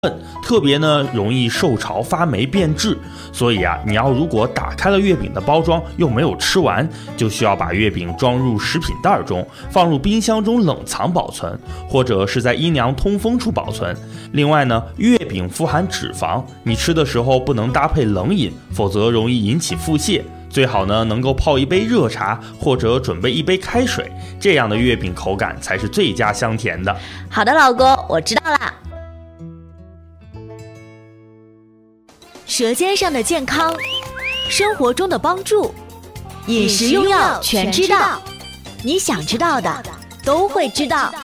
特别呢容易受潮发霉变质。所以啊，你要如果打开了月饼的包装又没有吃完，就需要把月饼装入食品袋中，放入冰箱中冷藏保存，或者是在阴凉通风处保存。另外呢，月饼富含脂肪，你吃的时候不能搭配冷饮，否则容易引起腹泻。最好呢能够泡一杯热茶，或者准备一杯开水，这样的月饼口感才是最佳香甜的。 好的，老公，我知道啦。舌尖上的健康，生活中的帮助，饮食用药全知道，你想知道的都会知道。